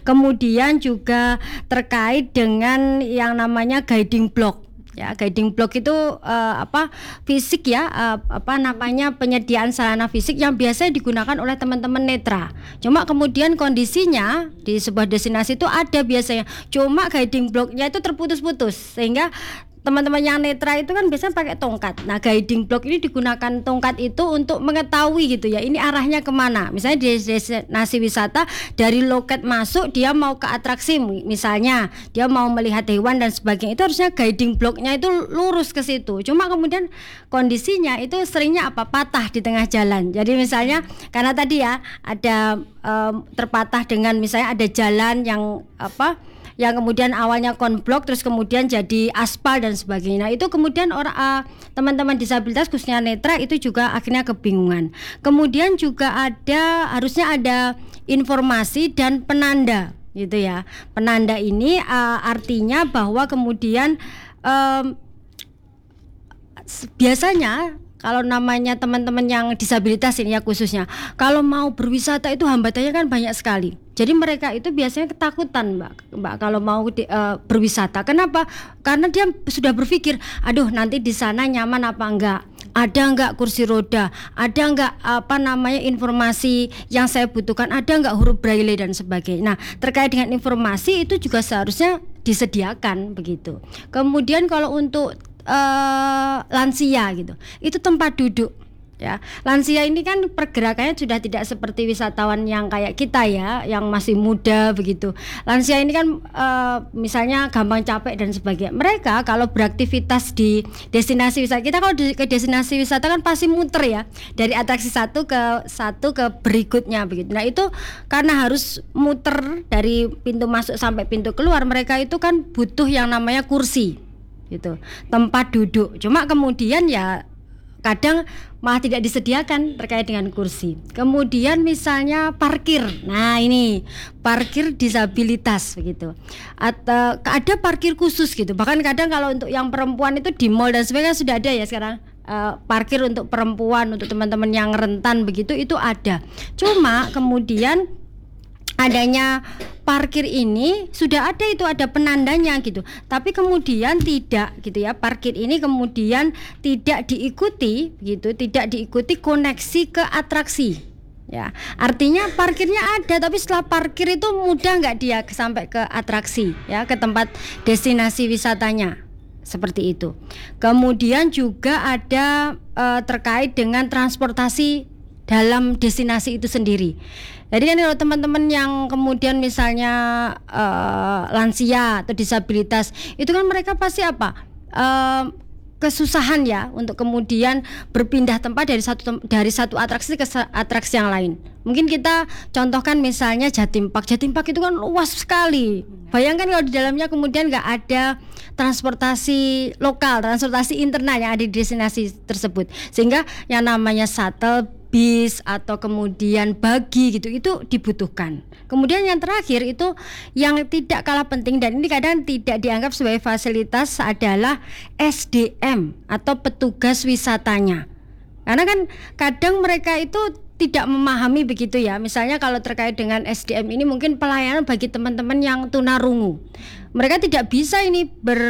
Kemudian juga terkait dengan yang namanya guiding block. Ya, guiding block itu fisik ya, penyediaan sarana fisik yang biasa digunakan oleh teman-teman netra. Cuma kemudian kondisinya di sebuah destinasi itu ada biasanya, cuma guiding blocknya itu terputus-putus, sehingga teman-teman yang netra itu kan biasanya pakai tongkat. Nah, guiding block ini digunakan tongkat itu untuk mengetahui gitu ya, ini arahnya kemana. Misalnya di destinasi wisata, dari loket masuk dia mau ke atraksi, misalnya dia mau melihat hewan dan sebagainya, itu harusnya guiding blocknya itu lurus ke situ. Cuma kemudian kondisinya itu seringnya patah di tengah jalan. Jadi misalnya karena tadi ya ada terpatah dengan misalnya ada jalan yang kemudian awalnya konblok terus kemudian jadi aspal dan sebagainya. Nah, itu kemudian teman-teman disabilitas khususnya netra itu juga akhirnya kebingungan. Kemudian juga harusnya ada informasi dan penanda gitu ya. Penanda ini artinya bahwa kemudian biasanya kalau namanya teman-teman yang disabilitas ini ya khususnya, kalau mau berwisata itu hambatannya kan banyak sekali. Jadi mereka itu biasanya ketakutan Mbak kalau mau berwisata. Kenapa? Karena dia sudah berpikir, aduh nanti di sana nyaman apa enggak? Ada enggak kursi roda? Ada enggak informasi yang saya butuhkan? Ada enggak huruf braille dan sebagainya. Nah, terkait dengan informasi itu juga seharusnya disediakan begitu. Kemudian kalau untuk lansia gitu, itu tempat duduk ya. Lansia ini kan pergerakannya sudah tidak seperti wisatawan yang kayak kita ya, yang masih muda begitu. Lansia ini kan misalnya gampang capek dan sebagainya. Mereka kalau beraktivitas di destinasi wisata, kita kalau ke destinasi wisata kan pasti muter ya, dari atraksi satu ke berikutnya begitu. Nah, itu karena harus muter dari pintu masuk sampai pintu keluar, mereka itu kan butuh yang namanya kursi gitu, tempat duduk. Cuma kemudian ya kadang malah tidak disediakan terkait dengan kursi. Kemudian misalnya parkir. Nah, ini parkir disabilitas begitu. Atau ada parkir khusus gitu. Bahkan kadang kalau untuk yang perempuan itu di mall dan sebagainya sudah ada ya sekarang. Parkir untuk perempuan, untuk teman-teman yang rentan begitu itu ada. Cuma kemudian adanya parkir ini sudah ada penandanya gitu, tapi kemudian tidak gitu ya, parkir ini kemudian tidak diikuti gitu, tidak diikuti koneksi ke atraksi ya. Artinya parkirnya ada, tapi setelah parkir itu mudah nggak dia sampai ke atraksi ya, ke tempat destinasi wisatanya, seperti itu. Kemudian juga ada terkait dengan transportasi dalam destinasi itu sendiri. Jadi kan kalau teman-teman yang kemudian misalnya lansia atau disabilitas, itu kan mereka pasti kesusahan ya untuk kemudian berpindah tempat dari satu atraksi ke atraksi yang lain. Mungkin kita contohkan misalnya Jatim Park itu kan luas sekali. Bayangkan kalau di dalamnya kemudian nggak ada transportasi lokal, transportasi internal yang ada di destinasi tersebut, sehingga yang namanya shuttle, bis atau kemudian bagi gitu itu dibutuhkan. Kemudian yang terakhir itu yang tidak kalah penting dan ini kadang tidak dianggap sebagai fasilitas adalah SDM atau petugas wisatanya. Karena kan kadang mereka itu tidak memahami begitu ya. Misalnya kalau terkait dengan SDM ini mungkin pelayanan bagi teman-teman yang tunarungu. Mereka tidak bisa ini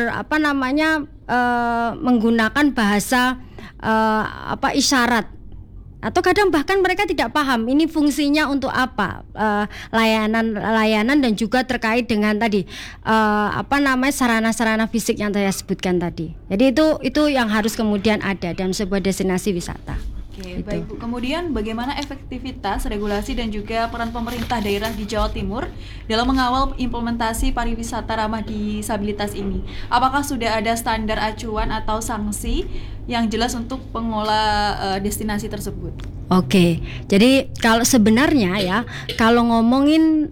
menggunakan bahasa isyarat. Atau kadang bahkan mereka tidak paham ini fungsinya untuk apa, layanan dan juga terkait dengan tadi sarana-sarana fisik yang saya sebutkan tadi. Jadi itu yang harus kemudian ada dalam sebuah destinasi wisata. Oke, baik Bu. Kemudian bagaimana efektivitas regulasi dan juga peran pemerintah daerah di Jawa Timur dalam mengawal implementasi pariwisata ramah disabilitas ini? Apakah sudah ada standar acuan atau sanksi yang jelas untuk pengelola destinasi tersebut? Oke, jadi kalau sebenarnya ya, kalau ngomongin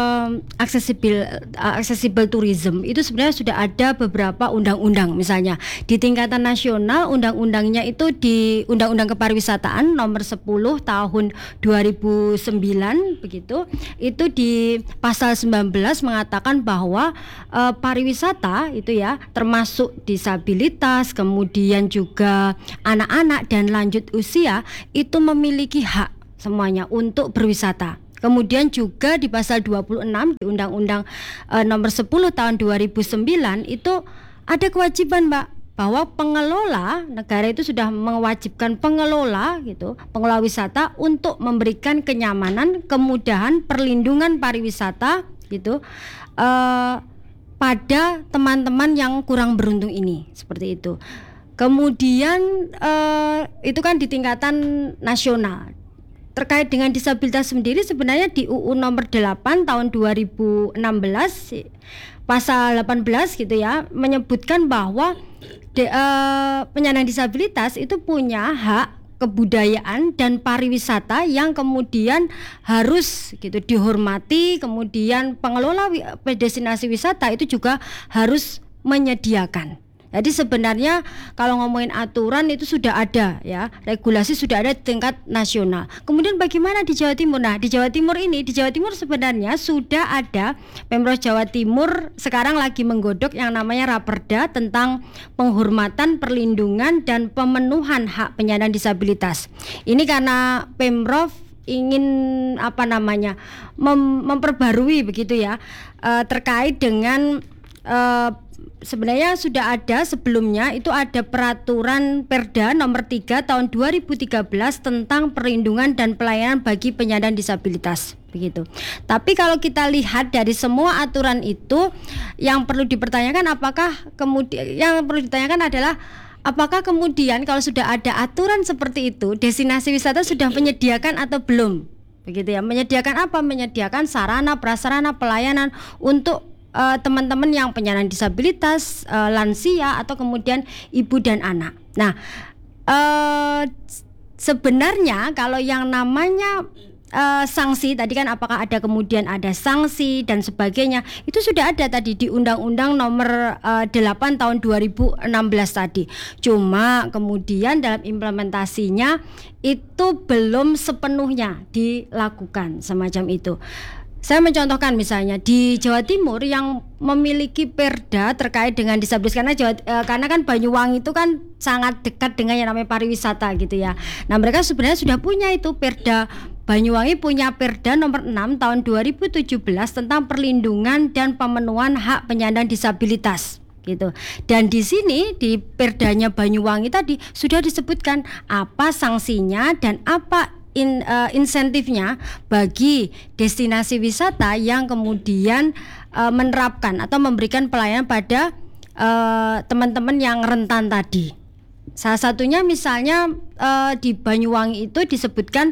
accessible tourism itu sebenarnya sudah ada beberapa undang-undang. Misalnya di tingkatan nasional undang-undangnya itu di Undang-Undang Kepariwisataan nomor 10 tahun 2009 begitu. Itu di pasal 19 mengatakan bahwa pariwisata itu ya termasuk disabilitas, kemudian juga anak-anak dan lanjut usia itu memiliki hak semuanya untuk berwisata. Kemudian juga di pasal 26 di Undang-Undang nomor 10 tahun 2009 itu ada kewajiban, Mbak, bahwa pengelola negara itu sudah mewajibkan pengelola gitu, pengelola wisata untuk memberikan kenyamanan, kemudahan, perlindungan pariwisata gitu pada teman-teman yang kurang beruntung ini, seperti itu. Kemudian itu kan di tingkatan nasional. Terkait dengan disabilitas sendiri sebenarnya di UU nomor 8 tahun 2016 pasal 18 gitu ya, menyebutkan bahwa penyandang disabilitas itu punya hak kebudayaan dan pariwisata yang kemudian harus gitu dihormati. Kemudian pengelola destinasi wisata itu juga harus menyediakan. Jadi sebenarnya kalau ngomongin aturan itu sudah ada ya, regulasi sudah ada di tingkat nasional. Kemudian bagaimana di Jawa Timur? Nah, di Jawa Timur sebenarnya sudah ada Pemprov Jawa Timur sekarang lagi menggodok yang namanya Raperda tentang penghormatan, perlindungan dan pemenuhan hak penyandang disabilitas. Ini karena Pemprov ingin memperbarui begitu ya, terkait dengan sebenarnya sudah ada sebelumnya, itu ada peraturan Perda nomor 3 tahun 2013 tentang perlindungan dan pelayanan bagi penyandang disabilitas begitu. Tapi kalau kita lihat dari semua aturan itu, yang perlu dipertanyakan apakah kemudian kalau sudah ada aturan seperti itu, destinasi wisata sudah menyediakan atau belum? Begitu ya. Menyediakan apa? Menyediakan sarana, prasarana, pelayanan untuk teman-teman yang penyandang disabilitas, lansia atau kemudian ibu dan anak. Nah, sebenarnya kalau yang namanya sanksi tadi kan, apakah ada kemudian ada sanksi dan sebagainya, itu sudah ada tadi di Undang-Undang nomor 8 tahun 2016 tadi. Cuma kemudian dalam implementasinya itu belum sepenuhnya dilakukan semacam itu. Saya mencontohkan misalnya di Jawa Timur yang memiliki perda terkait dengan disabilitas, karena kan Banyuwangi itu kan sangat dekat dengan yang namanya pariwisata gitu ya. Nah, mereka sebenarnya sudah punya itu perda. Banyuwangi punya perda nomor 6 tahun 2017 tentang perlindungan dan pemenuhan hak penyandang disabilitas gitu. Dan di sini di perdanya Banyuwangi tadi sudah disebutkan apa sanksinya dan apa insentifnya bagi destinasi wisata yang kemudian menerapkan atau memberikan pelayanan pada teman-teman yang rentan tadi. Salah satunya misalnya di Banyuwangi itu disebutkan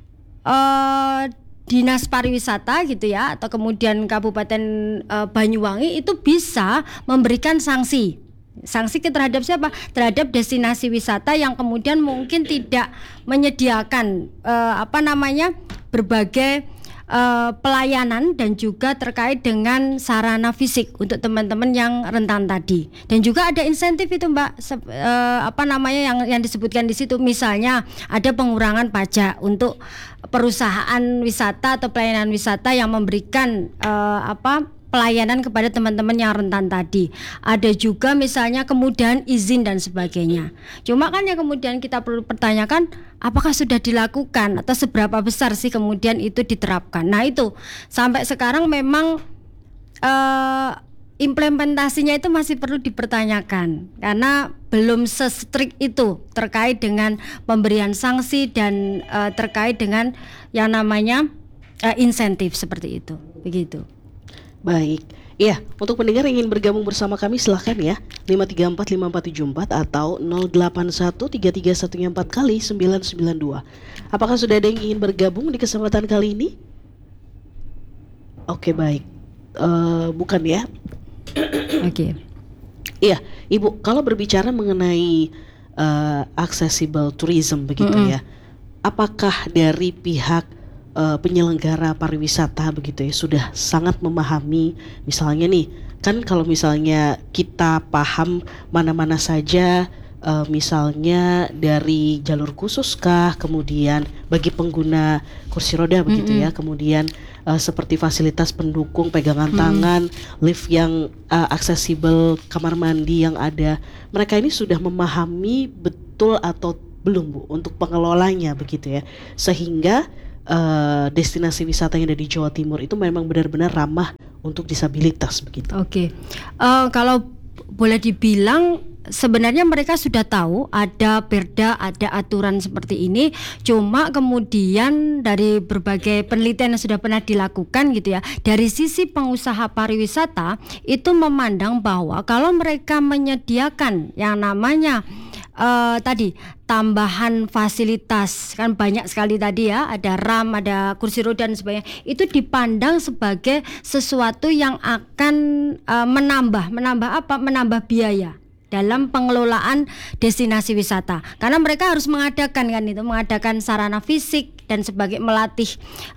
Dinas Pariwisata gitu ya, atau kemudian Kabupaten Banyuwangi itu bisa memberikan sanksi terhadap siapa? Terhadap destinasi wisata yang kemudian mungkin tidak menyediakan berbagai pelayanan dan juga terkait dengan sarana fisik untuk teman-teman yang rentan tadi. Dan juga ada insentif itu, Mbak, yang disebutkan di situ. Misalnya ada pengurangan pajak untuk perusahaan wisata atau pelayanan wisata yang memberikan pelayanan kepada teman-teman yang rentan tadi. Ada juga misalnya kemudahan izin dan sebagainya. Cuma kan yang kemudian kita perlu pertanyakan, apakah sudah dilakukan atau seberapa besar sih kemudian itu diterapkan. Nah, itu sampai sekarang memang implementasinya itu masih perlu dipertanyakan, karena belum se-strict itu terkait dengan pemberian sanksi dan terkait dengan yang namanya insentif seperti itu. Begitu. Baik, ya, untuk pendengar yang ingin bergabung bersama kami silahkan ya, 5345474 atau 08133114 kali 992. Apakah sudah ada yang ingin bergabung di kesempatan kali ini? Oke, baik, bukan ya? Oke. Iya, Ibu, kalau berbicara mengenai accessible tourism begitu ya, apakah dari pihak penyelenggara pariwisata begitu ya sudah sangat memahami, misalnya nih kan kalau misalnya kita paham mana-mana saja misalnya dari jalur khususkah, kemudian bagi pengguna kursi roda begitu ya, kemudian seperti fasilitas pendukung pegangan tangan, lift yang aksesibel, kamar mandi yang ada, mereka ini sudah memahami betul atau belum, Bu, untuk pengelolanya begitu ya, sehingga destinasi wisata yang ada di Jawa Timur itu memang benar-benar ramah untuk disabilitas begitu? Oke. Kalau boleh dibilang sebenarnya mereka sudah tahu ada perda, ada aturan seperti ini. Cuma kemudian dari berbagai penelitian yang sudah pernah dilakukan gitu ya, dari sisi pengusaha pariwisata itu memandang bahwa kalau mereka menyediakan yang namanya tadi tambahan fasilitas, kan banyak sekali tadi ya, ada RAM, ada kursi roda dan sebagainya, itu dipandang sebagai sesuatu yang akan menambah biaya dalam pengelolaan destinasi wisata, karena mereka harus mengadakan sarana fisik dan sebagai melatih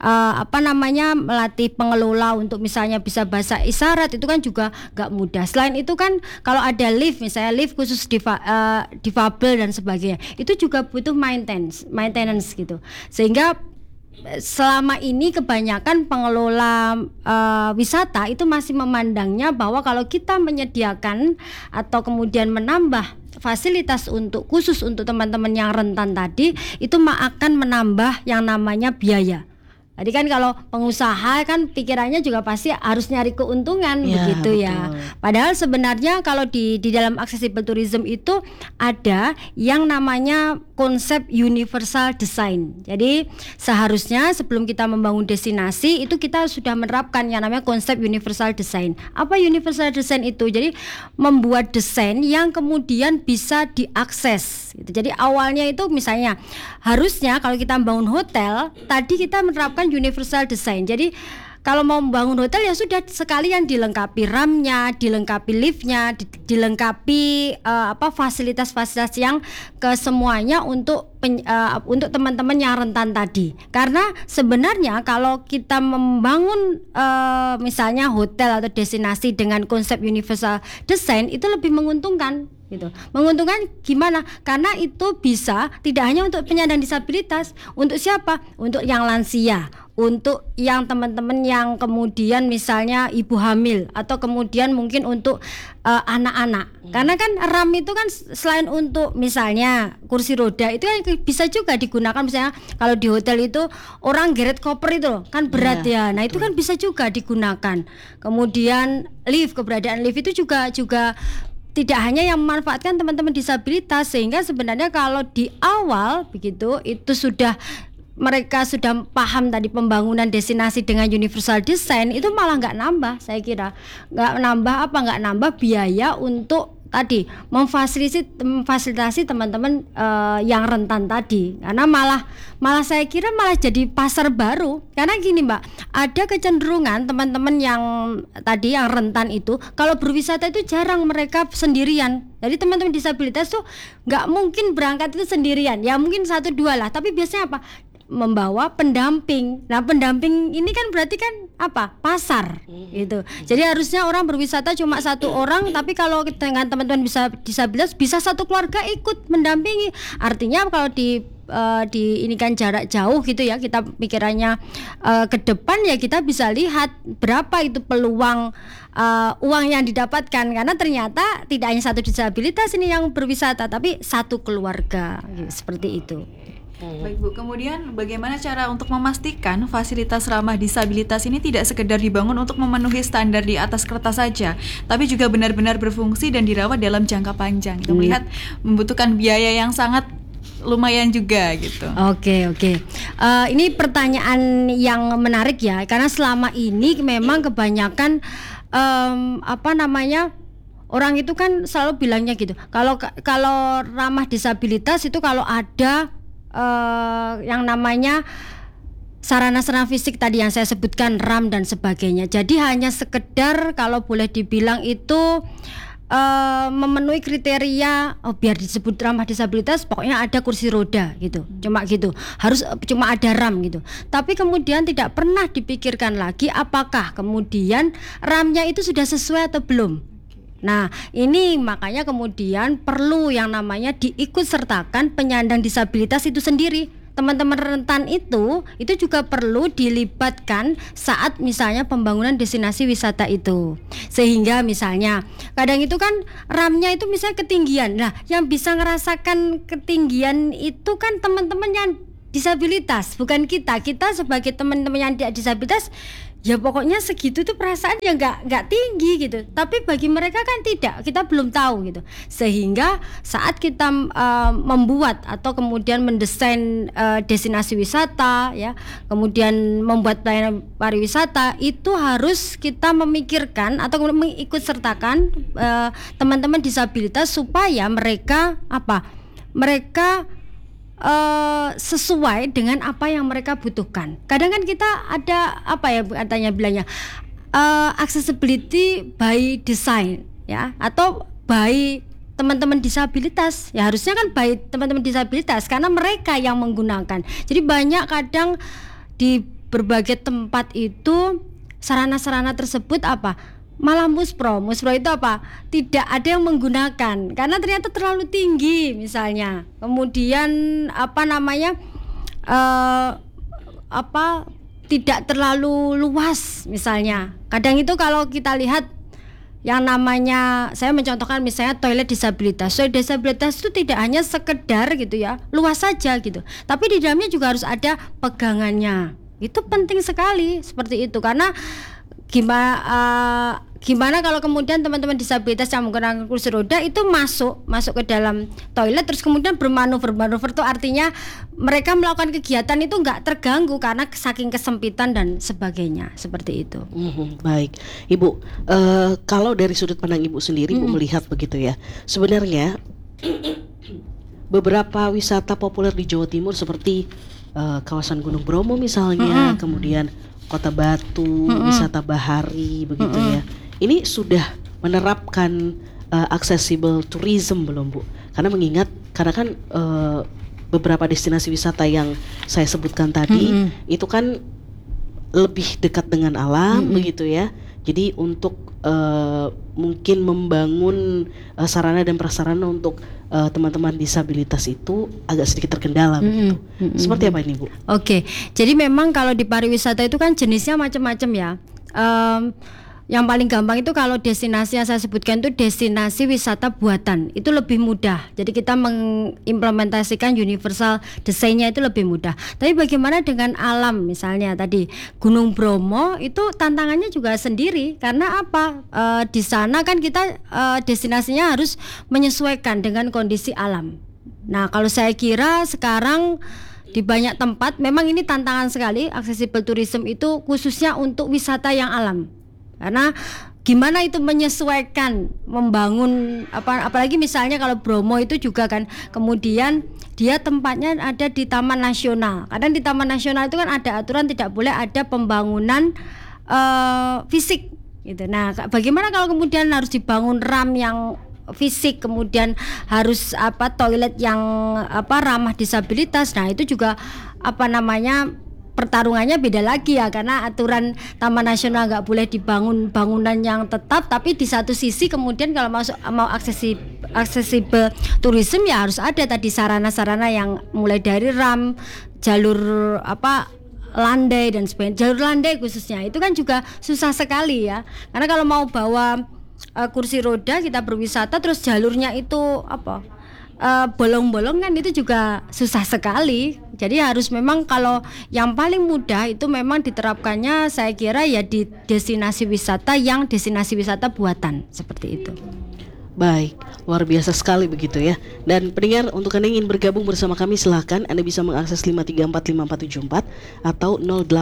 melatih pengelola untuk misalnya bisa bahasa isyarat, itu kan juga gak mudah. Selain itu kan kalau ada lift, misalnya lift khusus difabel dan sebagainya, itu juga butuh maintenance gitu, sehingga selama ini kebanyakan pengelola wisata itu masih memandangnya bahwa kalau kita menyediakan atau kemudian menambah fasilitas khusus untuk teman-teman yang rentan tadi, itu akan menambah yang namanya biaya. Tadi kan kalau pengusaha kan pikirannya juga pasti harus nyari keuntungan, begitu ya. Padahal sebenarnya kalau di dalam accessible tourism itu ada yang namanya konsep universal design. Jadi seharusnya sebelum kita membangun destinasi itu kita sudah menerapkan yang namanya konsep universal design. Apa universal design itu? Jadi membuat desain yang kemudian bisa diakses. Jadi awalnya itu misalnya harusnya kalau kita membangun hotel, tadi kita menerapkan universal design. Jadi kalau mau membangun hotel ya sudah sekalian dilengkapi RAM-nya, dilengkapi lift-nya, dilengkapi fasilitas-fasilitas yang kesemuanya untuk teman-teman yang rentan tadi. Karena sebenarnya kalau kita membangun misalnya hotel atau destinasi dengan konsep universal design itu lebih menguntungkan. Gitu. Menguntungkan gimana? Karena itu bisa tidak hanya untuk penyandang disabilitas, untuk siapa? Untuk yang lansia, untuk yang teman-teman yang kemudian misalnya ibu hamil, atau kemudian mungkin untuk anak-anak. Karena kan RAM itu kan selain untuk misalnya kursi roda, itu kan bisa juga digunakan misalnya kalau di hotel itu orang geret koper itu loh, kan berat ya. Nah, itu kan bisa juga digunakan. Kemudian lift, keberadaan lift itu juga tidak hanya yang memanfaatkan teman-teman disabilitas, sehingga sebenarnya kalau di awal begitu itu mereka sudah paham tadi pembangunan destinasi dengan universal design, itu malah nggak nambah, saya kira nggak nambah biaya untuk tadi memfasilitasi teman-teman yang rentan tadi, karena malah saya kira malah jadi pasar baru. Karena gini Mbak, ada kecenderungan teman-teman yang tadi yang rentan itu kalau berwisata itu jarang mereka sendirian. Jadi teman-teman disabilitas tuh nggak mungkin berangkat itu sendirian, ya mungkin 1-2 lah, tapi biasanya apa? Membawa pendamping. Nah, pendamping ini kan berarti kan apa? Pasar gitu. Jadi harusnya orang berwisata cuma 1 orang, tapi kalau dengan teman-teman disabilitas bisa 1 keluarga ikut mendampingi. Artinya kalau di ini kan jarak jauh gitu ya, kita pikirannya ke depan ya kita bisa lihat berapa itu peluang uang yang didapatkan, karena ternyata tidak hanya 1 disabilitas ini yang berwisata, tapi 1 keluarga seperti itu. Baik Bu, kemudian bagaimana cara untuk memastikan fasilitas ramah disabilitas ini tidak sekedar dibangun untuk memenuhi standar di atas kertas saja, tapi juga benar-benar berfungsi dan dirawat dalam jangka panjang? Kita melihat membutuhkan biaya yang sangat lumayan juga gitu. Oke. Ini pertanyaan yang menarik ya, karena selama ini memang kebanyakan orang itu kan selalu bilangnya gitu. Kalau ramah disabilitas itu kalau ada yang namanya sarana-sarana fisik tadi yang saya sebutkan, RAM dan sebagainya. Jadi hanya sekedar kalau boleh dibilang itu memenuhi kriteria biar disebut ramah disabilitas, pokoknya ada kursi roda gitu, cuma gitu, harus cuma ada RAM gitu. Tapi kemudian tidak pernah dipikirkan lagi apakah kemudian RAM-nya itu sudah sesuai atau belum. Nah, ini makanya kemudian perlu yang namanya diikut sertakan penyandang disabilitas itu sendiri. Teman-teman rentan itu juga perlu dilibatkan saat misalnya pembangunan destinasi wisata itu. Sehingga misalnya kadang itu kan RAM-nya itu misalnya ketinggian. Nah, yang bisa ngerasakan ketinggian itu kan teman-teman yang disabilitas, bukan kita. Kita sebagai teman-teman yang disabilitas, ya pokoknya segitu tuh perasaan yang nggak tinggi gitu. Tapi bagi mereka kan tidak, kita belum tahu gitu. Sehingga saat kita membuat atau kemudian mendesain destinasi wisata, ya, kemudian membuat pelayanan pariwisata, itu harus kita memikirkan atau mengikut sertakan teman-teman disabilitas supaya mereka mereka sesuai dengan apa yang mereka butuhkan. Kadang kan kita ada katanya bilangnya accessibility by design, ya, atau by teman-teman disabilitas. Ya harusnya kan by teman-teman disabilitas karena mereka yang menggunakan. Jadi banyak kadang di berbagai tempat itu sarana-sarana tersebut malah muspro itu tidak ada yang menggunakan karena ternyata terlalu tinggi misalnya, kemudian tidak terlalu luas misalnya. Kadang itu kalau kita lihat yang namanya, saya mencontohkan misalnya toilet disabilitas itu tidak hanya sekedar gitu ya, luas saja gitu, tapi di dalamnya juga harus ada pegangannya. Itu penting sekali seperti itu, karena gimana kalau kemudian teman-teman disabilitas yang menggunakan kursi roda itu masuk ke dalam toilet terus kemudian bermanuver itu artinya mereka melakukan kegiatan itu nggak terganggu karena saking kesempitan dan sebagainya, seperti itu. Baik, Ibu, kalau dari sudut pandang Ibu sendiri, Ibu melihat begitu ya, sebenarnya beberapa wisata populer di Jawa Timur seperti kawasan Gunung Bromo misalnya, kemudian Kota Batu, wisata bahari begitu ya. Ini sudah menerapkan accessible tourism belum, Bu? Karena kan beberapa destinasi wisata yang saya sebutkan tadi itu kan lebih dekat dengan alam begitu ya. Jadi untuk mungkin membangun sarana dan prasarana untuk teman-teman disabilitas itu agak sedikit terkendala begitu. Seperti apa ini, Bu? Oke, jadi memang kalau di pariwisata itu kan jenisnya macam-macam ya. Yang paling gampang itu kalau destinasi yang saya sebutkan itu destinasi wisata buatan, itu lebih mudah. Jadi kita mengimplementasikan universal desainnya itu lebih mudah. Tapi bagaimana dengan alam, misalnya tadi Gunung Bromo itu tantangannya juga sendiri karena di sana kan kita destinasinya harus menyesuaikan dengan kondisi alam. Nah, kalau saya kira sekarang di banyak tempat memang ini tantangan sekali accessible tourism itu, khususnya untuk wisata yang alam. Karena gimana itu menyesuaikan, membangun apalagi misalnya kalau Bromo itu juga kan, kemudian dia tempatnya ada di Taman Nasional. Kadang di Taman Nasional itu kan ada aturan tidak boleh ada pembangunan fisik gitu. Nah, bagaimana kalau kemudian harus dibangun RAM yang fisik, kemudian harus toilet yang ramah disabilitas. Nah, itu juga pertarungannya beda lagi ya, karena aturan Taman Nasional nggak boleh dibangun bangunan yang tetap, tapi di satu sisi kemudian kalau mau accessible tourism ya harus ada tadi sarana-sarana yang mulai dari RAM, jalur landai dan sebagainya. Jalur landai khususnya itu kan juga susah sekali ya, karena kalau mau bawa kursi roda kita berwisata terus jalurnya itu bolong-bolong kan itu juga susah sekali. Jadi harus memang kalau yang paling mudah itu memang diterapkannya saya kira ya di destinasi wisata yang destinasi wisata buatan seperti itu. Baik, luar biasa sekali begitu ya. Dan pendengar, untuk Anda yang ingin bergabung bersama kami silahkan Anda bisa mengakses 5345474 atau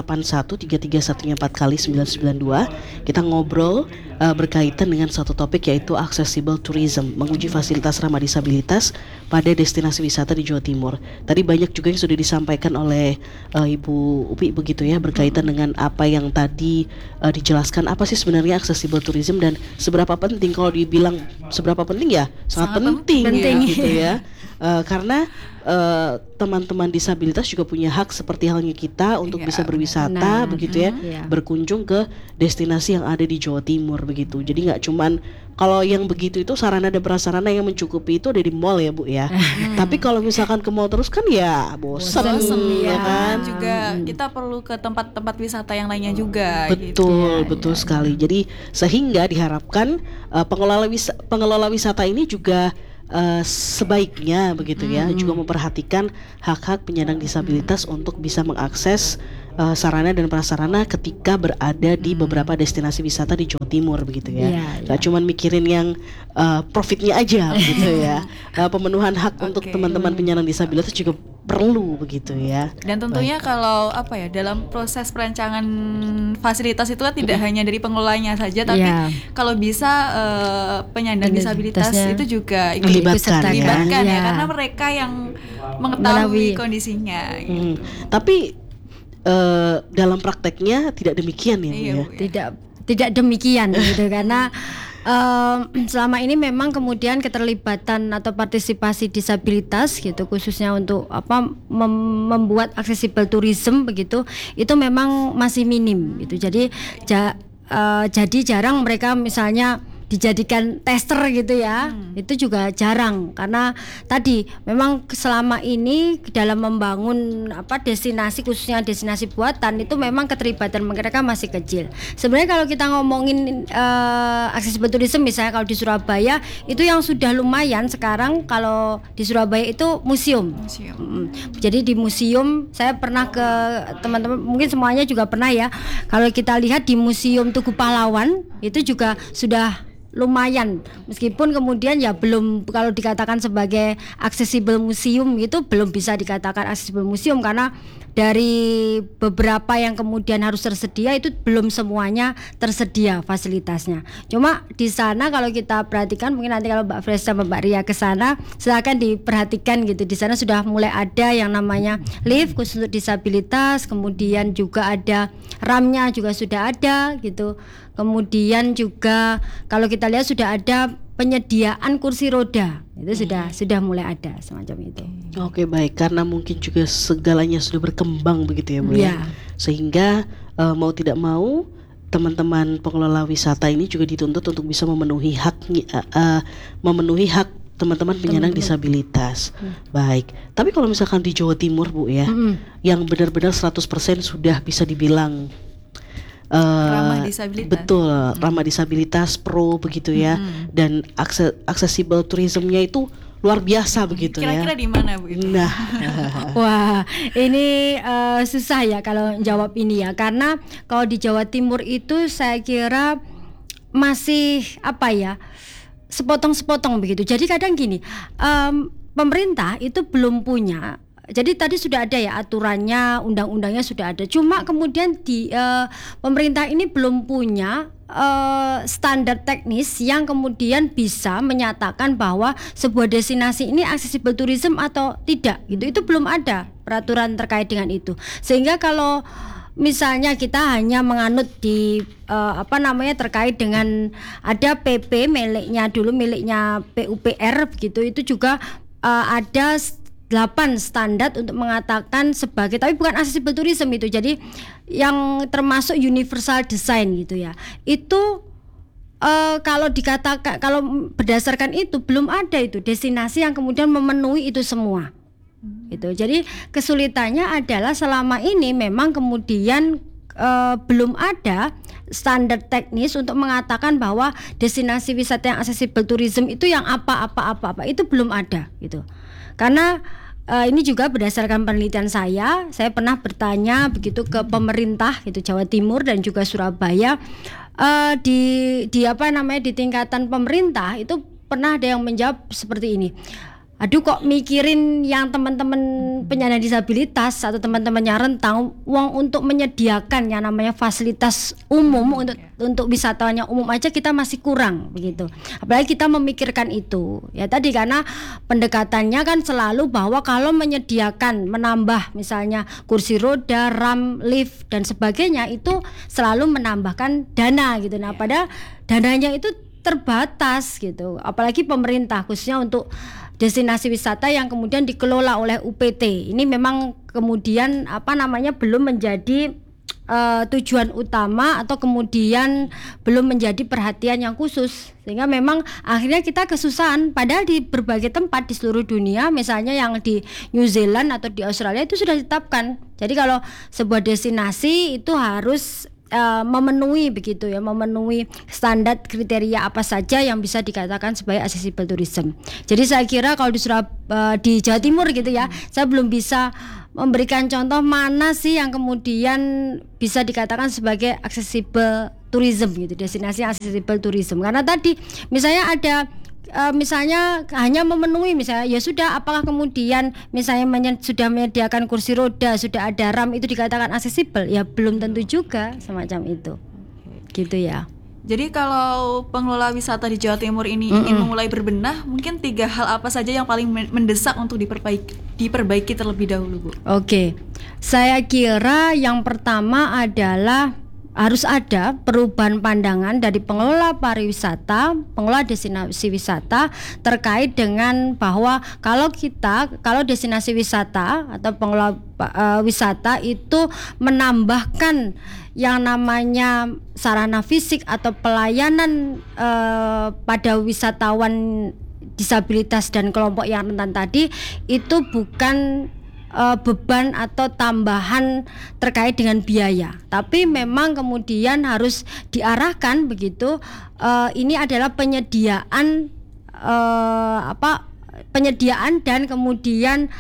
08133144 Kita ngobrol berkaitan dengan satu topik yaitu accessible tourism, menguji fasilitas ramah disabilitas pada destinasi wisata di Jawa Timur. Tadi banyak juga yang sudah disampaikan oleh Ibu Upi begitu ya, berkaitan dengan apa yang tadi dijelaskan apa sih sebenarnya accessible tourism dan seberapa penting. Kalau dibilang seberapa penting ya sangat penting. Ya, gitu ya. Karena teman-teman disabilitas juga punya hak seperti halnya kita untuk bisa berwisata begitu ya, berkunjung ke destinasi yang ada di Jawa Timur begitu. Jadi nggak cuman kalau yang begitu itu sarana dan prasarana yang mencukupi itu ada di mall ya, Bu ya. Tapi kalau misalkan ke mall terus kan ya bosan ya kan. Juga kita perlu ke tempat-tempat wisata yang lainnya juga. Betul, gitu. Betul sekali. Jadi sehingga diharapkan pengelola wisata ini juga sebaiknya begitu ya, juga memperhatikan hak-hak penyandang disabilitas untuk bisa mengakses sarana dan prasarana ketika berada di beberapa destinasi wisata di Jawa Timur begitu ya. Gak cuman mikirin yang profitnya aja begitu ya. Pemenuhan hak untuk teman-teman penyandang disabilitas juga perlu begitu ya. Dan tentunya kalau dalam proses perancangan fasilitas itu kan tidak hanya dari pengelolanya saja, tapi kalau bisa penyandang disabilitas itu juga dilibatkan ya, karena mereka yang mengetahui kondisinya. Tapi dalam prakteknya tidak demikian ya, Bu ya? Tidak demikian gitu karena selama ini memang kemudian keterlibatan atau partisipasi disabilitas gitu khususnya untuk membuat accessible tourism begitu itu memang masih minim gitu. Jadi jadi jarang mereka misalnya dijadikan tester gitu ya. Itu juga jarang karena tadi memang selama ini dalam membangun destinasi khususnya destinasi buatan itu memang keterlibatan mereka masih kecil. Sebenarnya kalau kita ngomongin accessible tourism misalnya kalau di Surabaya itu yang sudah lumayan sekarang kalau di Surabaya itu museum. Jadi di museum saya pernah ke teman-teman mungkin semuanya juga pernah ya. Kalau kita lihat di Museum Tugu Pahlawan itu juga sudah lumayan meskipun kemudian ya belum kalau dikatakan sebagai accessible museum itu belum bisa dikatakan accessible museum karena dari beberapa yang kemudian harus tersedia itu belum semuanya tersedia fasilitasnya. Cuma di sana kalau kita perhatikan mungkin nanti kalau Mbak Fresh sama Mbak Ria ke sana silakan diperhatikan gitu. Di sana sudah mulai ada yang namanya lift khusus untuk disabilitas, kemudian juga ada ramnya juga sudah ada gitu. Kemudian juga kalau kita lihat sudah ada penyediaan kursi roda itu sudah mulai ada semacam itu. Oke, baik, karena mungkin juga segalanya sudah berkembang begitu ya Bu ya. Sehingga mau tidak mau teman-teman pengelola wisata ini juga dituntut untuk bisa memenuhi hak teman-teman penyandang disabilitas. Baik. Tapi kalau misalkan di Jawa Timur Bu ya, yang benar-benar 100% sudah bisa dibilang ramah disabilitas. Betul, ramah disabilitas pro begitu ya. Dan accessible tourismnya itu luar biasa begitu. Kira-kira di mana Bu? Nah, wah, ini susah ya kalau jawab ini ya karena kalau di Jawa Timur itu saya kira masih sepotong-sepotong begitu. Jadi kadang gini, pemerintah itu belum punya. Jadi tadi sudah ada ya aturannya, undang-undangnya sudah ada. Cuma kemudian di pemerintah ini belum punya standar teknis yang kemudian bisa menyatakan bahwa sebuah destinasi ini accessible tourism atau tidak. Itu belum ada peraturan terkait dengan itu. Sehingga kalau misalnya kita hanya menganut di terkait dengan ada PP miliknya PUPR begitu, itu juga ada 8 standar untuk mengatakan sebagai, tapi bukan accessible tourism itu. Jadi yang termasuk universal design gitu ya. Itu kalau dikatakan, kalau berdasarkan itu belum ada itu destinasi yang kemudian memenuhi itu semua. Gitu. Jadi kesulitannya adalah selama ini memang kemudian belum ada standar teknis untuk mengatakan bahwa destinasi wisata yang accessible tourism itu yang apa itu belum ada gitu. Karena ini juga berdasarkan penelitian saya pernah bertanya begitu ke pemerintah gitu Jawa Timur dan juga Surabaya di tingkatan pemerintah itu pernah ada yang menjawab seperti ini. Aduh, kok mikirin yang teman-teman penyandang disabilitas atau teman-teman yang rentang, uang untuk menyediakan yang namanya fasilitas umum untuk wisatawan yang umum aja kita masih kurang begitu. Apalagi kita memikirkan itu. Ya tadi karena pendekatannya kan selalu bahwa kalau menyediakan menambah misalnya kursi roda, ram, lift dan sebagainya itu selalu menambahkan dana gitu. Nah, padahal dananya itu terbatas gitu. Apalagi pemerintah khususnya untuk destinasi wisata yang kemudian dikelola oleh UPT. Ini memang kemudian belum menjadi tujuan utama atau kemudian belum menjadi perhatian yang khusus. Sehingga memang akhirnya kita kesusahan padahal di berbagai tempat di seluruh dunia, misalnya yang di New Zealand atau di Australia itu sudah ditetapkan. Jadi kalau sebuah destinasi itu harus memenuhi begitu ya, memenuhi standar kriteria apa saja yang bisa dikatakan sebagai accessible tourism. Jadi saya kira kalau di Jawa Timur gitu ya, saya belum bisa memberikan contoh mana sih yang kemudian bisa dikatakan sebagai accessible tourism gitu, destinasi accessible tourism. Karena tadi misalnya ada misalnya hanya memenuhi, misalnya ya sudah, apakah kemudian misalnya sudah menyediakan kursi roda, sudah ada RAM, itu dikatakan aksesibel? Ya belum tentu juga, semacam itu. Gitu ya. Jadi kalau pengelola wisata di Jawa Timur ini ingin memulai berbenah, mungkin 3 hal apa saja yang paling mendesak untuk diperbaiki terlebih dahulu, Bu? Oke. Saya kira yang pertama adalah harus ada perubahan pandangan dari pengelola pariwisata, pengelola destinasi wisata terkait dengan bahwa kalau destinasi wisata atau pengelola wisata itu menambahkan yang namanya sarana fisik atau pelayanan pada wisatawan disabilitas dan kelompok yang rentan tadi, itu bukan beban atau tambahan terkait dengan biaya, tapi memang kemudian harus diarahkan begitu. Ini adalah penyediaan dan kemudian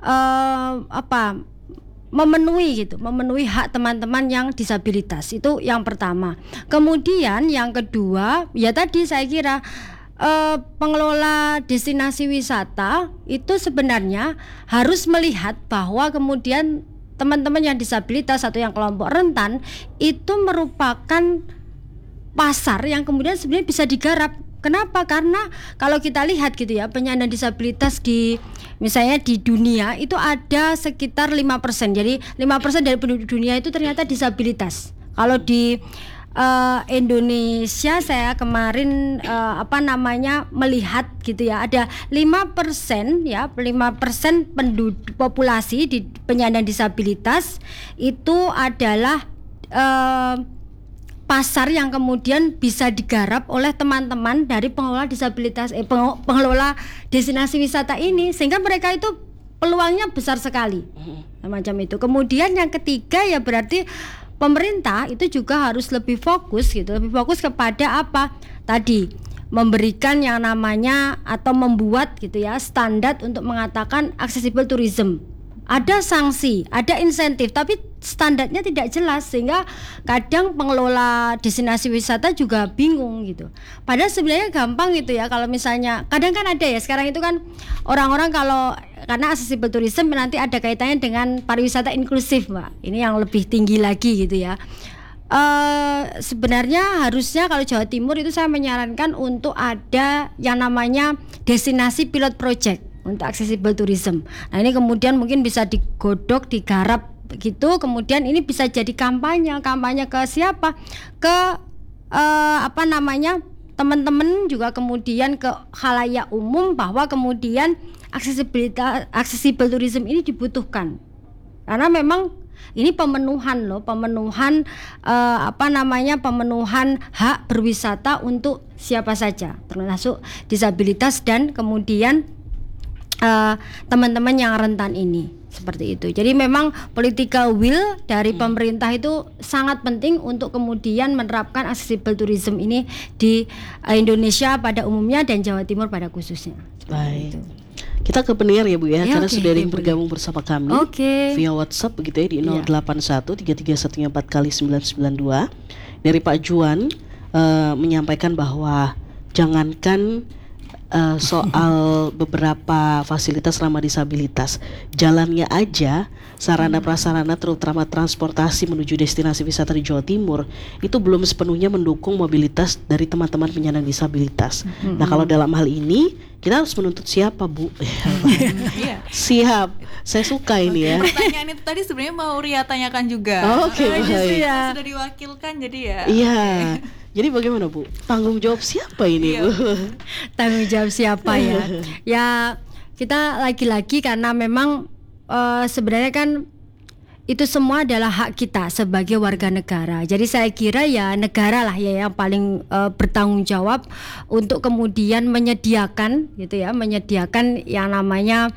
memenuhi hak teman-teman yang disabilitas, itu yang pertama. Kemudian yang kedua ya tadi saya kira pengelola destinasi wisata itu sebenarnya harus melihat bahwa kemudian teman-teman yang disabilitas atau yang kelompok rentan itu merupakan pasar yang kemudian sebenarnya bisa digarap. Kenapa? Karena kalau kita lihat gitu ya, penyandang disabilitas misalnya di dunia itu ada sekitar 5%. Jadi 5% dari penduduk dunia itu ternyata disabilitas. Kalau di Indonesia saya kemarin melihat gitu ya, ada 5% ya, 5% penduduk populasi di penyandang disabilitas itu adalah pasar yang kemudian bisa digarap oleh teman-teman dari pengelola disabilitas pengelola destinasi wisata ini, sehingga mereka itu peluangnya besar sekali. Macam itu. Kemudian yang ketiga ya berarti pemerintah itu juga harus lebih fokus kepada apa? Tadi memberikan yang namanya atau membuat gitu ya standar untuk mengatakan accessible tourism. Ada sanksi, ada insentif, tapi standarnya tidak jelas sehingga kadang pengelola destinasi wisata juga bingung gitu. Padahal sebenarnya gampang gitu ya, kalau misalnya kadang kan ada ya sekarang itu kan orang-orang karena accessible tourism nanti ada kaitannya dengan pariwisata inklusif, Mbak. Ini yang lebih tinggi lagi gitu ya. Sebenarnya harusnya kalau Jawa Timur itu saya menyarankan untuk ada yang namanya destinasi pilot project untuk accessible tourism. Nah ini kemudian mungkin bisa digodok, digarap gitu, kemudian ini bisa jadi kampanye ke siapa? Ke teman-teman juga, kemudian ke khalayak umum bahwa kemudian accessible tourism ini dibutuhkan. Karena memang ini pemenuhan hak berwisata untuk siapa saja, termasuk disabilitas dan kemudian teman-teman yang rentan ini, seperti itu. Jadi memang political will dari pemerintah itu sangat penting untuk kemudian menerapkan accessible tourism ini di Indonesia pada umumnya dan Jawa Timur pada khususnya. Baik. Kita ke pendengar ya Bu ya, karena sudah ada yang bergabung bersama kami via WhatsApp begitu ya di 081-3314-992. Dari Pak Juan menyampaikan bahwa jangankan soal beberapa fasilitas ramah disabilitas, jalannya aja sarana prasarana terutama transportasi menuju destinasi wisata di Jawa Timur itu belum sepenuhnya mendukung mobilitas dari teman-teman penyandang disabilitas. Nah kalau dalam hal ini kita harus menuntut siapa, Bu? Siap, saya suka ini ya. Pertanyaan itu tadi sebenarnya mau Ria tanyakan juga. Ya. Sudah diwakilkan jadi ya. Iya. Jadi bagaimana Bu? Tanggung jawab siapa ini Bu? Tanggung jawab siapa ya? Ya kita lagi-lagi karena memang sebenarnya kan itu semua adalah hak kita sebagai warga negara. Jadi saya kira ya negara lah ya yang paling bertanggung jawab untuk kemudian menyediakan gitu ya, menyediakan yang namanya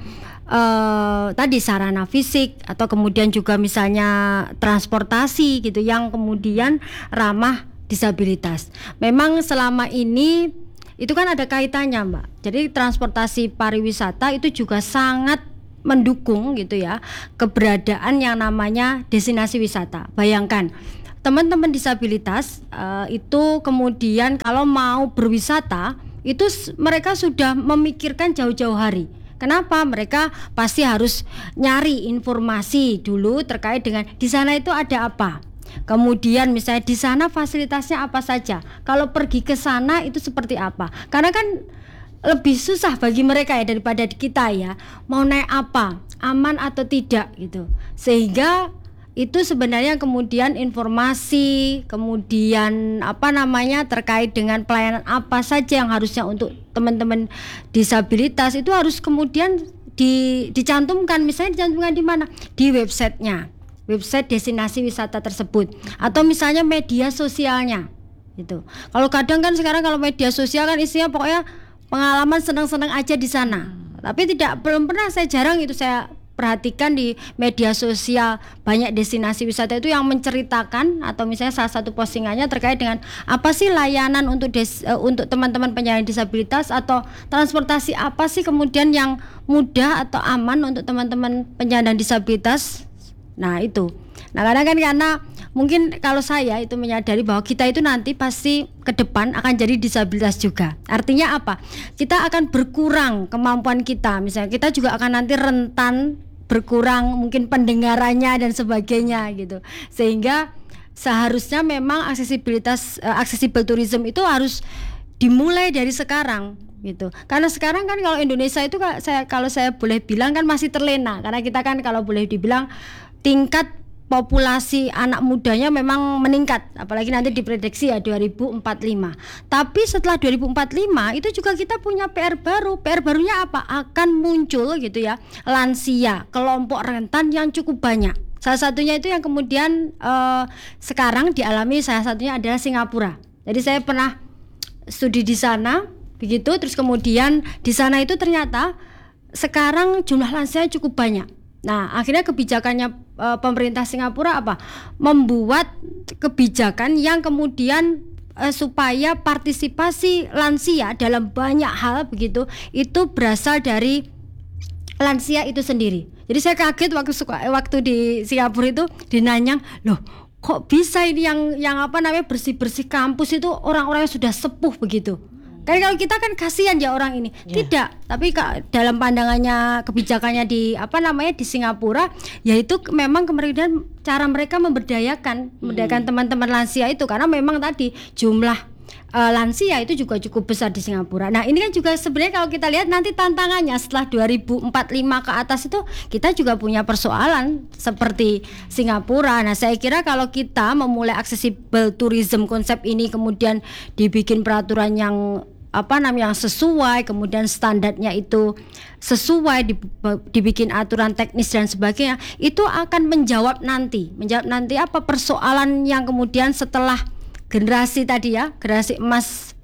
tadi sarana fisik atau kemudian juga misalnya transportasi gitu yang kemudian ramah disabilitas. Memang selama ini itu kan ada kaitannya, Mbak. Jadi transportasi pariwisata itu juga sangat mendukung gitu ya keberadaan yang namanya destinasi wisata. Bayangkan teman-teman disabilitas itu kemudian kalau mau berwisata itu mereka sudah memikirkan jauh-jauh hari. Kenapa? Mereka pasti harus nyari informasi dulu terkait dengan di sana itu ada apa. Kemudian misalnya di sana fasilitasnya apa saja. Kalau pergi ke sana itu seperti apa. Karena kan lebih susah bagi mereka ya daripada kita ya. Mau naik apa? Aman atau tidak gitu. Sehingga itu sebenarnya kemudian informasi, kemudian terkait dengan pelayanan apa saja yang harusnya untuk teman-teman disabilitas itu harus kemudian dicantumkan. Misalnya dicantumkan di mana? Di websitenya, website destinasi wisata tersebut, atau misalnya media sosialnya gitu. Kalau kadang kan sekarang kalau media sosial kan isinya pokoknya pengalaman senang-senang aja di sana. Tapi belum pernah, saya jarang itu saya perhatikan di media sosial banyak destinasi wisata itu yang menceritakan atau misalnya salah satu postingannya terkait dengan apa sih layanan untuk teman-teman penyandang disabilitas atau transportasi apa sih kemudian yang mudah atau aman untuk teman-teman penyandang disabilitas. Nah itu. Nah karena mungkin kalau saya itu menyadari bahwa kita itu nanti pasti ke depan akan jadi disabilitas juga. Artinya apa? Kita akan berkurang kemampuan kita. Misalnya kita juga akan nanti rentan berkurang mungkin pendengarannya dan sebagainya gitu. Sehingga seharusnya memang accessible tourism itu harus dimulai dari sekarang gitu. Karena sekarang kan kalau Indonesia itu kalau saya boleh bilang kan masih terlena. Karena kita kan kalau boleh dibilang tingkat populasi anak mudanya memang meningkat, apalagi nanti diprediksi ya 2045. Tapi setelah 2045 itu juga kita punya PR baru. PR barunya apa? Akan muncul gitu ya lansia, kelompok rentan yang cukup banyak. Salah satunya itu yang kemudian sekarang dialami salah satunya adalah Singapura. Jadi saya pernah studi di sana begitu, terus kemudian di sana itu ternyata sekarang jumlah lansia cukup banyak. Nah, akhirnya kebijakannya pemerintah Singapura apa? Membuat kebijakan yang kemudian supaya partisipasi lansia dalam banyak hal begitu itu berasal dari lansia itu sendiri. Jadi saya kaget waktu di Singapura itu dinanyang, loh kok bisa ini yang bersih-bersih kampus itu orang-orang yang sudah sepuh begitu. Kan kalau kita kan kasihan ya orang ini. Tidak, tapi dalam pandangannya kebijakannya di Singapura yaitu memang kemudian cara mereka memberdayakan teman-teman lansia itu karena memang tadi jumlah lansia itu juga cukup besar di Singapura. Nah, ini kan juga sebenarnya kalau kita lihat nanti tantangannya setelah 2045 ke atas itu kita juga punya persoalan seperti Singapura. Nah, saya kira kalau kita memulai accessible tourism konsep ini kemudian dibikin peraturan yang yang sesuai, kemudian standarnya itu sesuai, dibikin aturan teknis dan sebagainya, itu akan menjawab nanti apa persoalan yang kemudian setelah generasi tadi ya, generasi emas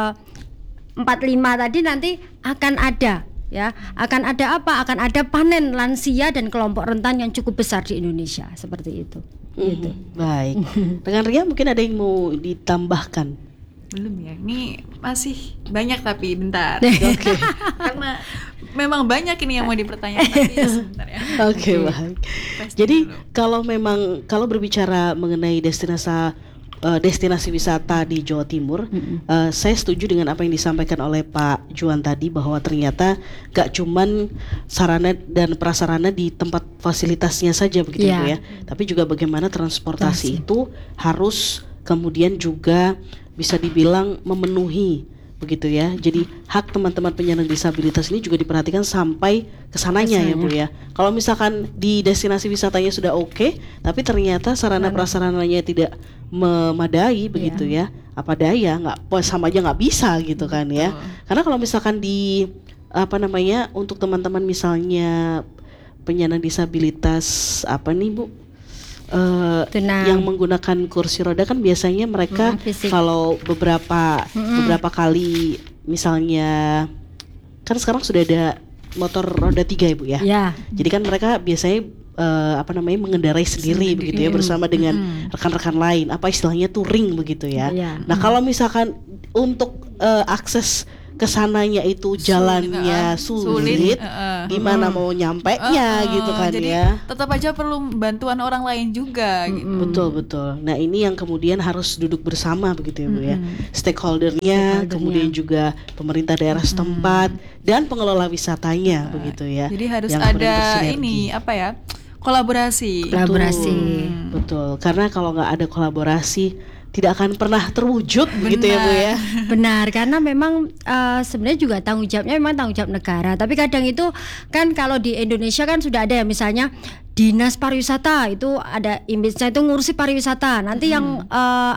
45 tadi nanti akan ada ya, akan ada apa? Akan ada panen lansia dan kelompok rentan yang cukup besar di Indonesia seperti itu. Gitu. Baik. Dengan Ria mungkin ada yang mau ditambahkan? Belum ya, ini masih banyak tapi bentar. Oke. Karena memang banyak ini yang mau dipertanyakan tapi ya sebentar ya. Oke, baik. Jadi kalau berbicara mengenai destinasi wisata di Jawa Timur, saya setuju dengan apa yang disampaikan oleh Pak Juan tadi bahwa ternyata gak cuman sarana dan prasarana di tempat fasilitasnya saja begitu ya, tapi juga bagaimana transportasi itu harus kemudian juga bisa dibilang memenuhi begitu ya. Jadi hak teman-teman penyandang disabilitas ini juga diperhatikan sampai kesananya ya Bu ya. Kalau misalkan di destinasi wisatanya sudah oke, tapi ternyata sarana prasarananya tidak memadai begitu ya. Apa daya sama aja nggak bisa gitu kan ya. Karena kalau misalkan untuk teman-teman misalnya penyandang disabilitas Bu? Yang menggunakan kursi roda kan biasanya mereka kalau beberapa kali misalnya kan sekarang sudah ada motor roda 3 Ibu ya. Ya. Jadi kan mereka biasanya mengendarai sendiri begitu ya, bersama dengan rekan-rekan lain. Apa istilahnya touring begitu ya. Iya. Nah, kalau misalkan untuk akses ke sananya itu jalannya sulit, gimana mau nyampenya gitu kan jadi ya. tetap aja perlu bantuan orang lain juga gitu. Betul. Nah, ini yang kemudian harus duduk bersama begitu ya Bu ya. Stakeholdernya, kemudian juga pemerintah daerah setempat dan pengelola wisatanya begitu ya. Jadi harus yang kemudian ada bersinergi. kolaborasi. Betul. Karena kalau nggak ada kolaborasi tidak akan pernah terwujud begitu ya Bu ya. Benar, karena memang sebenarnya juga tanggung jawabnya memang tanggung jawab negara. Tapi kadang itu kan kalau di Indonesia kan sudah ada ya, misalnya Dinas Pariwisata itu ada image-nya itu ngurusi pariwisata. Nanti yang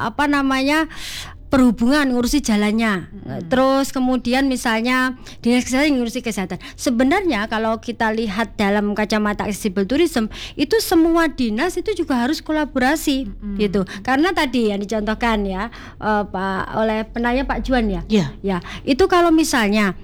perhubungan ngurusi jalannya. Terus kemudian misalnya Dinas Kesehatan ngurusi kesehatan. Sebenarnya kalau kita lihat dalam kacamata accessible tourism, itu semua dinas itu juga harus kolaborasi gitu. Karena tadi yang dicontohkan ya oleh penanya Pak Juan ya. Iya. Ya, itu kalau misalnya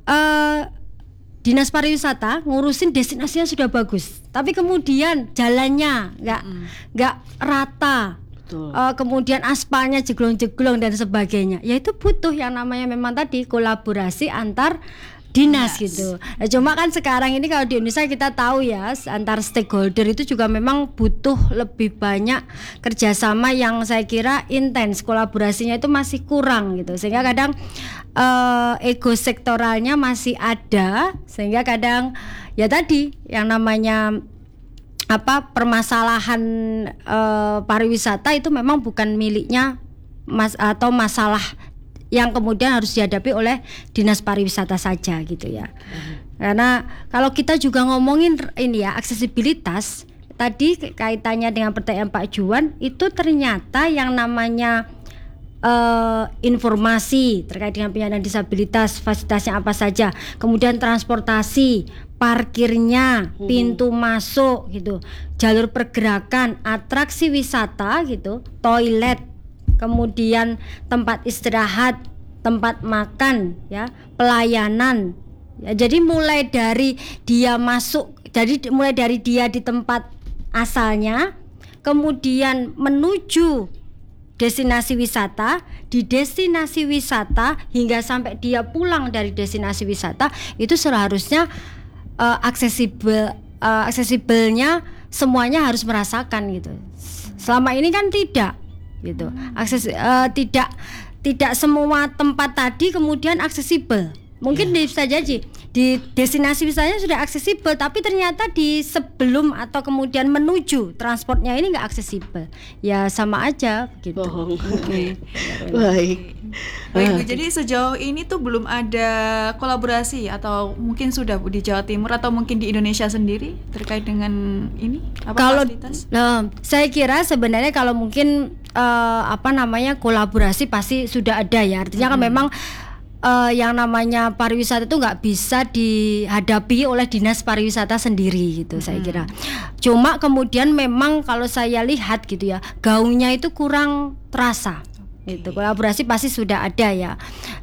Dinas Pariwisata ngurusin destinasinya sudah bagus, tapi kemudian jalannya nggak rata. Kemudian aspalnya jeglong-jeglong dan sebagainya, ya itu butuh yang namanya memang tadi kolaborasi antar dinas gitu. Nah, cuma kan sekarang ini kalau di Indonesia kita tahu ya, antar stakeholder itu juga memang butuh lebih banyak kerjasama yang saya kira intens, kolaborasinya itu masih kurang gitu, sehingga kadang ego sektoralnya masih ada, sehingga kadang ya tadi yang namanya permasalahan pariwisata itu memang bukan miliknya atau masalah yang kemudian harus dihadapi oleh dinas pariwisata saja gitu ya. Karena kalau kita juga ngomongin ini ya, aksesibilitas tadi kaitannya dengan pertanyaan Pak Juan, itu ternyata yang namanya informasi terkait dengan penyandang disabilitas, fasilitasnya apa saja, kemudian transportasi, parkirnya, pintu masuk gitu, jalur pergerakan, atraksi wisata gitu, toilet, kemudian tempat istirahat, tempat makan ya, pelayanan ya. Jadi mulai dari dia di tempat asalnya, kemudian menuju destinasi wisata, di destinasi wisata hingga sampai dia pulang dari destinasi wisata, itu seharusnya aksesibelnya semuanya harus merasakan gitu. Selama ini kan tidak gitu. Tidak semua tempat tadi kemudian aksesibel. Mungkin bisa jadi di destinasi wisatanya sudah aksesibel, tapi ternyata di sebelum atau kemudian menuju transportnya ini nggak aksesibel. Ya sama aja gitu. Bohong. Baik Bu, jadi sejauh ini tuh belum ada kolaborasi atau mungkin sudah Bu di Jawa Timur atau mungkin di Indonesia sendiri terkait dengan ini fasilitas? Saya kira sebenarnya kalau mungkin kolaborasi pasti sudah ada ya. Artinya kan memang yang namanya pariwisata itu nggak bisa dihadapi oleh dinas pariwisata sendiri gitu, saya kira. Cuma kemudian memang kalau saya lihat gitu ya, gaungnya itu kurang terasa. Itu kolaborasi pasti sudah ada ya.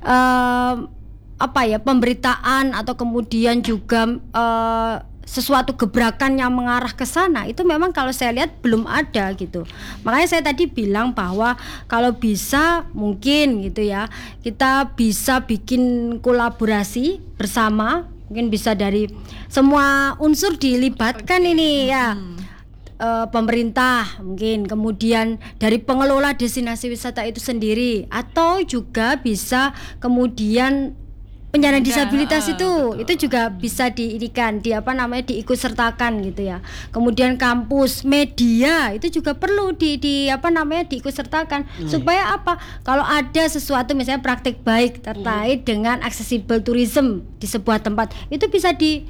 Pemberitaan atau kemudian juga sesuatu gebrakan yang mengarah ke sana itu memang kalau saya lihat belum ada gitu. Makanya saya tadi bilang bahwa kalau bisa mungkin gitu ya, kita bisa bikin kolaborasi bersama, mungkin bisa dari semua unsur dilibatkan ini ya. Pemerintah mungkin, kemudian dari pengelola destinasi wisata itu sendiri, atau juga bisa kemudian penyandang disabilitas itu juga bisa diikutsertakan gitu ya. Kemudian kampus, media itu juga perlu diikutsertakan supaya apa? Kalau ada sesuatu misalnya praktik baik terkait dengan accessible tourism di sebuah tempat, itu bisa di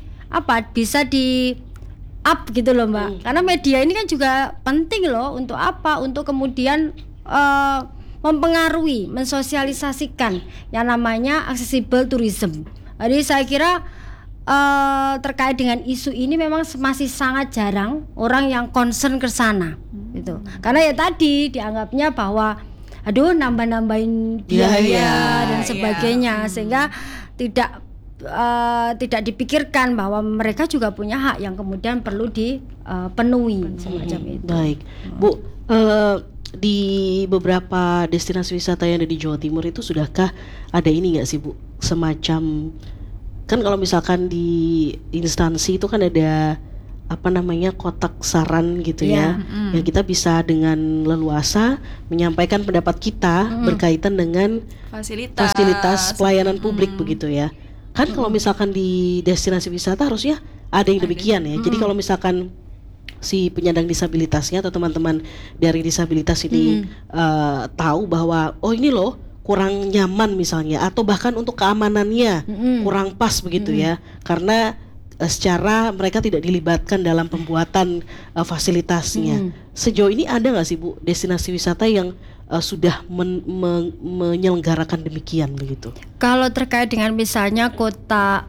up gitu loh Mbak. Karena media ini kan juga penting loh untuk apa? Untuk kemudian mempengaruhi, mensosialisasikan yang namanya accessible tourism. Jadi saya kira terkait dengan isu ini memang masih sangat jarang orang yang concern ke sana gitu. Karena ya tadi dianggapnya bahwa nambah-nambahin biaya dan sebagainya, sehingga tidak tidak dipikirkan bahwa mereka juga punya hak yang kemudian perlu dipenuhi semacam itu. Baik, Bu, di beberapa destinasi wisata yang ada di Jawa Timur itu sudahkah ada ini nggak sih Bu, semacam, kan kalau misalkan di instansi itu kan ada apa namanya kotak saran gitu ya, yang kita bisa dengan leluasa menyampaikan pendapat kita berkaitan dengan fasilitas pelayanan publik begitu ya. Kan kalau misalkan di destinasi wisata harusnya ada yang demikian ya. Jadi kalau misalkan si penyandang disabilitasnya atau teman-teman dari disabilitas ini tahu bahwa oh ini loh kurang nyaman misalnya, atau bahkan untuk keamanannya kurang pas begitu ya, karena secara mereka tidak dilibatkan dalam pembuatan fasilitasnya. Sejauh ini ada nggak sih Bu destinasi wisata yang sudah menyelenggarakan demikian begitu? Kalau terkait dengan misalnya kota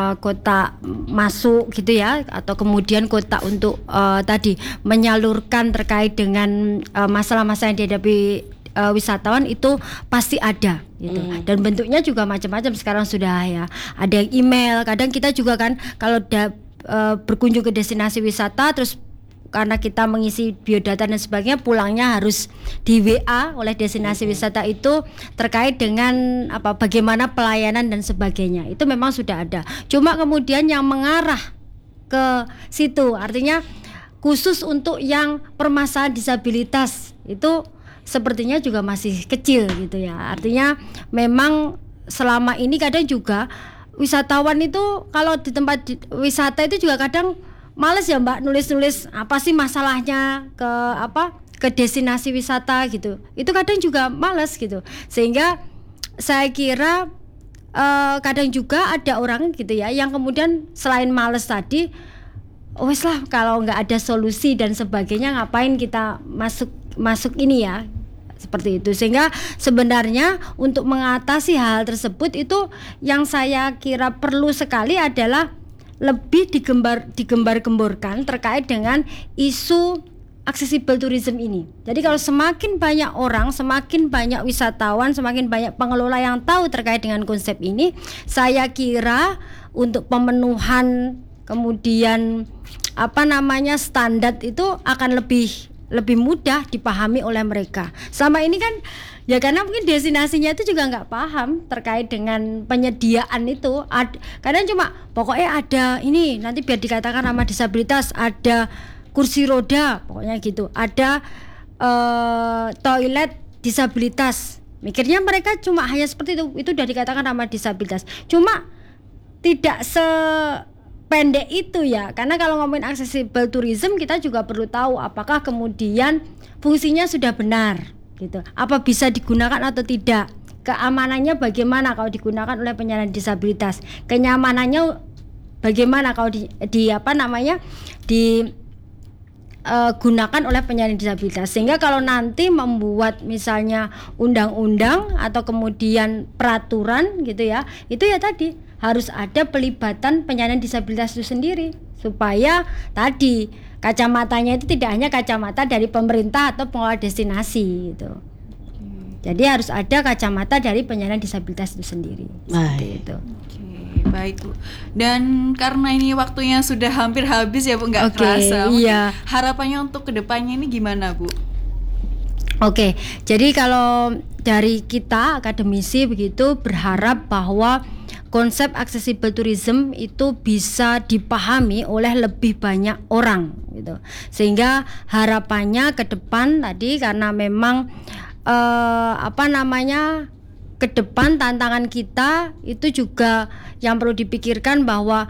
masuk gitu ya, atau kemudian kota untuk tadi menyalurkan terkait dengan masalah-masalah yang dihadapi wisatawan, itu pasti ada gitu. Dan bentuknya juga macam-macam sekarang sudah ya. Ada yang email, kadang kita juga kan kalau berkunjung ke destinasi wisata terus karena kita mengisi biodata dan sebagainya, pulangnya harus di WA oleh destinasi wisata itu terkait dengan bagaimana pelayanan dan sebagainya. Itu memang sudah ada. Cuma kemudian yang mengarah ke situ, artinya khusus untuk yang permasalahan disabilitas itu sepertinya juga masih kecil gitu ya. Artinya memang selama ini kadang juga wisatawan itu kalau di tempat wisata itu juga kadang males ya Mbak nulis-nulis apa sih masalahnya ke destinasi wisata gitu. Itu kadang juga males gitu. Sehingga saya kira kadang juga ada orang gitu ya yang kemudian selain males tadi, wes lah kalau nggak ada solusi dan sebagainya ngapain kita masuk ini ya, seperti itu. Sehingga sebenarnya untuk mengatasi hal tersebut itu yang saya kira perlu sekali adalah lebih digembar-gemborkan terkait dengan isu accessible tourism ini. Jadi kalau semakin banyak orang, semakin banyak wisatawan, semakin banyak pengelola yang tahu terkait dengan konsep ini, saya kira untuk pemenuhan kemudian standar itu akan lebih mudah dipahami oleh mereka. Selama ini kan ya karena mungkin destinasinya itu juga nggak paham terkait dengan penyediaan itu. Kadang cuma pokoknya ada ini, nanti biar dikatakan ramah disabilitas, ada kursi roda pokoknya gitu, ada toilet disabilitas. Mikirnya mereka cuma hanya seperti itu udah dikatakan ramah disabilitas. Cuma tidak pendek itu ya, karena kalau ngomongin accessible tourism kita juga perlu tahu apakah kemudian fungsinya sudah benar gitu, apa bisa digunakan atau tidak, keamanannya bagaimana kalau digunakan oleh penyandang disabilitas, kenyamanannya bagaimana kalau gunakan oleh penyandang disabilitas. Sehingga kalau nanti membuat misalnya undang-undang atau kemudian peraturan gitu ya, itu ya tadi harus ada pelibatan penyandang disabilitas itu sendiri, supaya tadi kacamatanya itu tidak hanya kacamata dari pemerintah atau pengelola destinasi gitu. Jadi harus ada kacamata dari penyandang disabilitas itu sendiri. Seperti itu. Baik Bu. Dan karena ini waktunya sudah hampir habis ya Bu, nggak kerasa. Iya. Harapannya untuk kedepannya ini gimana Bu? Oke, jadi kalau dari kita akademisi begitu berharap bahwa konsep accessible tourism itu bisa dipahami oleh lebih banyak orang gitu. Sehingga harapannya ke depan tadi, karena memang ke depan tantangan kita itu juga yang perlu dipikirkan bahwa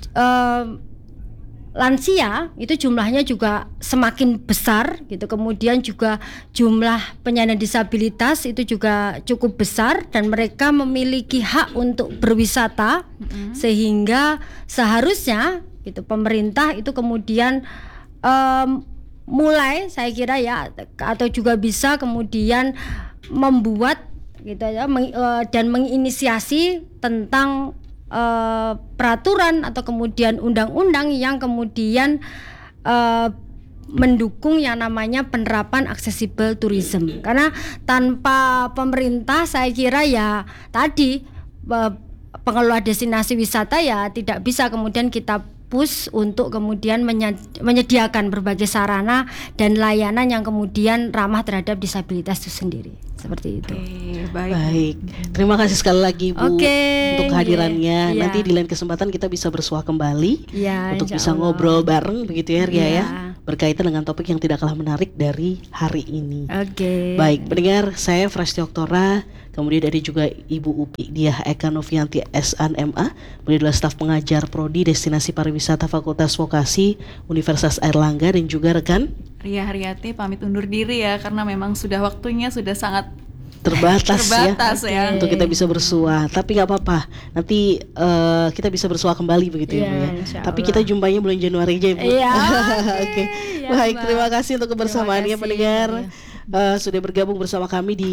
lansia itu jumlahnya juga semakin besar gitu, kemudian juga jumlah penyandang disabilitas itu juga cukup besar dan mereka memiliki hak untuk berwisata, sehingga seharusnya gitu pemerintah itu kemudian mulai, saya kira ya, atau juga bisa kemudian membuat gitu ya, dan menginisiasi tentang peraturan atau kemudian undang-undang yang kemudian mendukung yang namanya penerapan accessible tourism. Karena tanpa pemerintah saya kira ya tadi pengelola destinasi wisata ya tidak bisa kemudian kita push untuk kemudian menyediakan berbagai sarana dan layanan yang kemudian ramah terhadap disabilitas itu sendiri. Seperti itu. Baik. Terima kasih sekali lagi Bu untuk kehadirannya. Iya. Nanti di lain kesempatan kita bisa bersua kembali untuk insya bisa Allah. ngobrol bareng begitu ya Ria Iya. ya. Berkaitan dengan topik yang tidak kalah menarik dari hari ini. Oke. Baik, pendengar, saya Frasti Oktora, kemudian ada juga Ibu Upi Diah Eka Novianti SNMA, beliau adalah staf pengajar Prodi Destinasi Pariwisata Fakultas Vokasi Universitas Airlangga, dan juga rekan Ria Haryati pamit undur diri ya, karena memang sudah waktunya sudah sangat terbatas ya untuk kita bisa bersua. Tapi nggak apa-apa, nanti kita bisa bersua kembali begitu ya Bu ya. Insya Tapi Allah. kita jumpanya bulan Januari aja ya Bu. Iya, Oke. iya, Baik, Mbak. terima kasih untuk kebersamaannya Terima kasih. pendengar. Sudah bergabung bersama kami di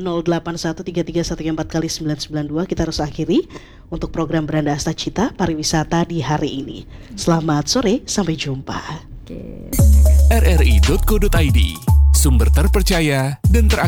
081331 Kita harus akhiri untuk program Beranda Asta Cita Pariwisata di hari ini. Selamat sore, sampai jumpa. Oke. rri.co.id, sumber terpercaya dan teraktual.